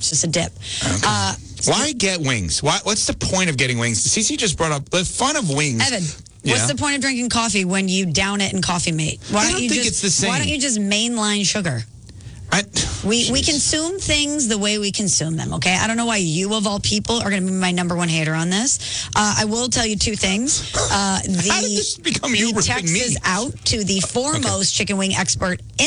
It's just a dip. Okay. Why get wings? What's the point of getting wings? Cece just brought up the fun of wings. Evan, what's the point of drinking coffee when you down it in Coffee Mate? I don't think it's the same. Why don't you just mainline sugar? We consume things the way we consume them, okay? I don't know why you, of all people, are going to be my number one hater on this. I will tell you two things. How did this become you the text me? is out to the foremost chicken wing expert in